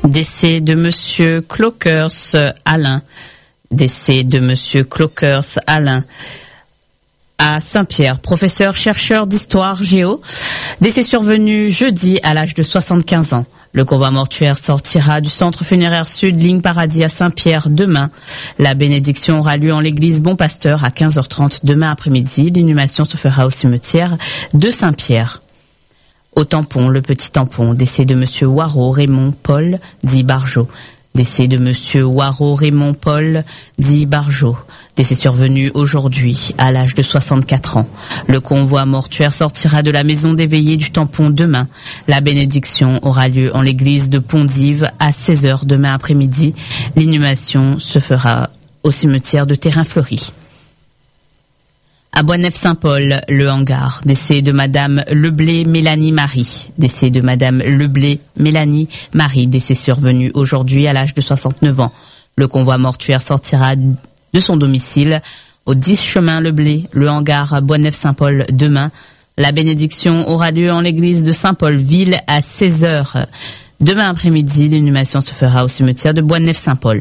Décès de Monsieur Clockers Alain. Décès de Monsieur Clockers Alain. À Saint-Pierre, professeur chercheur d'histoire géo. Décès survenu jeudi à l'âge de 75 ans. Le convoi mortuaire sortira du centre funéraire sud, ligne Paradis à Saint-Pierre demain. La bénédiction aura lieu en l'église Bon Pasteur à 15h30 demain après-midi. L'inhumation se fera au cimetière de Saint-Pierre. Au tampon, le petit tampon, décès de Monsieur Waro Raymond Paul, dit Barjot. Décès de Monsieur Waro Raymond Paul, dit Barjot. Décès survenu aujourd'hui à l'âge de 64 ans. Le convoi mortuaire sortira de la maison des veillées du tampon demain. La bénédiction aura lieu en l'église de Pondive à 16h demain après-midi. L'inhumation se fera au cimetière de Terrain-Fleuri. À Boisnef-Saint-Paul, le hangar, décès de Madame Leblé Mélanie Marie. Décès de Madame Leblé Mélanie Marie, décès survenu aujourd'hui à l'âge de 69 ans. Le convoi mortuaire sortira de son domicile au 10 chemin Leblé, le hangar à Boisnef-Saint-Paul demain. La bénédiction aura lieu en l'église de Saint-Paul-Ville à 16h. Demain après-midi, l'inhumation se fera au cimetière de Boisnef-Saint-Paul.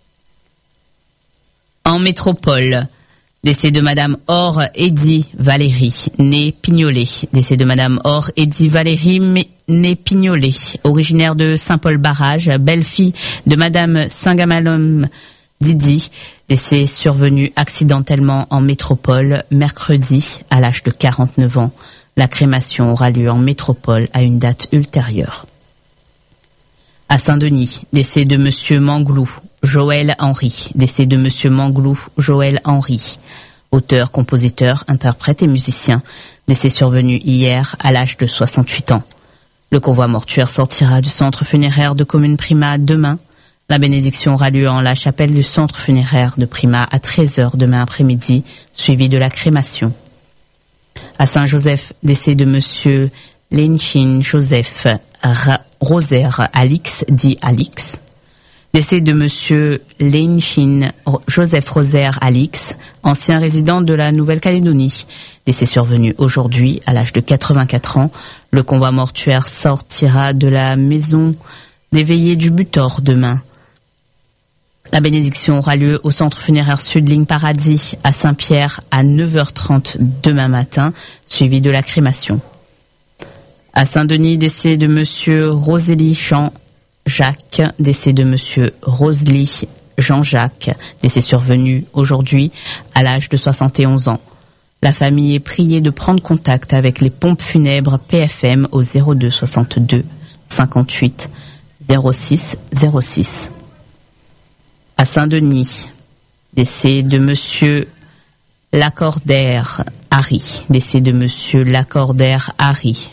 En métropole, décès de Madame Or Eddy Valérie, née Pignolet. Décès de Madame Or Eddy Valérie, née Pignolet, originaire de Saint-Paul-Barrage, belle-fille de Madame Saint-Gamalhomme Didi. Décès survenu accidentellement en métropole mercredi à l'âge de 49 ans. La crémation aura lieu en métropole à une date ultérieure. À Saint-Denis, décès de Monsieur Manglou, Joël Henry. Décès de Monsieur Manglou, Joël Henry. Auteur, compositeur, interprète et musicien. Décès survenu hier à l'âge de 68 ans. Le convoi mortuaire sortira du centre funéraire de Commune Prima demain. La bénédiction aura lieu en la chapelle du centre funéraire de Prima à 13h demain après-midi, suivi de la crémation. À Saint-Joseph, décès de Monsieur Lenchin Joseph Rosaire Alix, dit Alix. Décès de Monsieur Lenchin Joseph Rosaire Alix, ancien résident de la Nouvelle-Calédonie. Décès survenu aujourd'hui à l'âge de 84 ans. Le convoi mortuaire sortira de la maison des veillées du Butor demain. La bénédiction aura lieu au centre funéraire sud, ligne Paradis à Saint-Pierre à 9h30 demain matin, suivi de la crémation. À Saint-Denis, décès de Monsieur Rosélie Jean-Jacques, décès de Monsieur Rosely Jean-Jacques, décès survenu aujourd'hui à l'âge de 71 ans. La famille est priée de prendre contact avec les pompes funèbres PFM au 02 62 58 06 06. À Saint-Denis, décès de Monsieur Lacordaire Harry, décès de Monsieur Lacordaire Harry,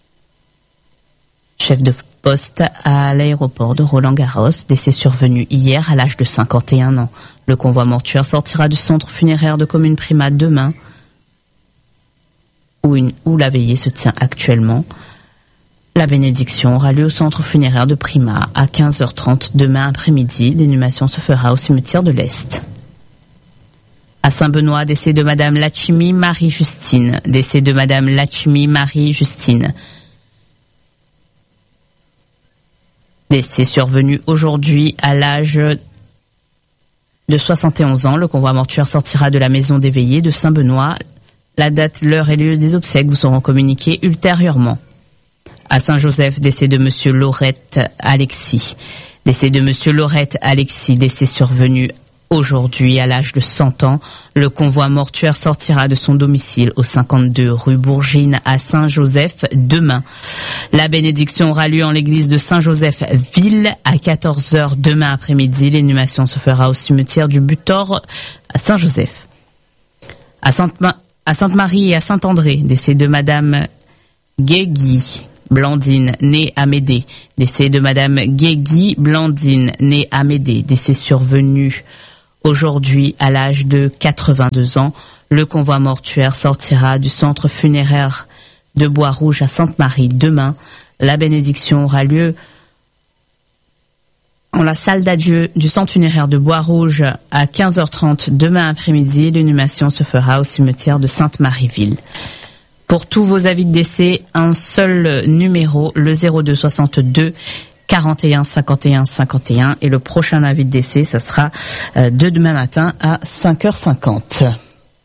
chef de poste à l'aéroport de Roland-Garros, décès survenu hier à l'âge de 51 ans. Le convoi mortuaire sortira du centre funéraire de Commune Prima demain, où la veillée se tient actuellement. La bénédiction aura lieu au centre funéraire de Prima à 15h30 demain après-midi. L'inhumation se fera au cimetière de l'Est. À Saint-Benoît, décès de Madame Lachimi Marie-Justine. Décès de Madame Lachimi Marie-Justine. Décès survenu aujourd'hui à l'âge de 71 ans. Le convoi mortuaire sortira de la maison des veillées de Saint-Benoît. La date, l'heure et le lieu des obsèques vous seront communiqués ultérieurement. À Saint-Joseph, décès de Monsieur Laurette Alexis. Décès de Monsieur Laurette Alexis, décès survenu aujourd'hui à l'âge de 100 ans. Le convoi mortuaire sortira de son domicile au 52 rue Bourgine à Saint-Joseph demain. La bénédiction aura lieu en l'église de Saint-Joseph-Ville à 14h demain après-midi. L'inhumation se fera au cimetière du Butor à Saint-Joseph. À Sainte-Marie et à Saint-André, décès de Madame Guégui Blandine, née Amédée. Décès de Madame Guégui Blandine, née Amédée. Décès survenu aujourd'hui à l'âge de 82 ans. Le convoi mortuaire sortira du centre funéraire de Bois-Rouge à Sainte-Marie demain. La bénédiction aura lieu en la salle d'adieu du centre funéraire de Bois-Rouge à 15h30 demain après-midi. L'inhumation se fera au cimetière de Sainte-Marie-Ville. Pour tous vos avis de décès, un seul numéro, le 02 62 41 51 51. Et le prochain avis de décès, ça sera de demain matin à 5h50.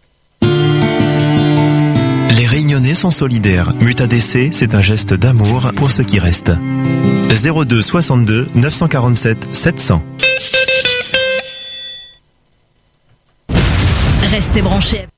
Les Réunionnais sont solidaires. Mutadc, c'est un geste d'amour pour ceux qui restent. 02 62 947 700. Restez branchés.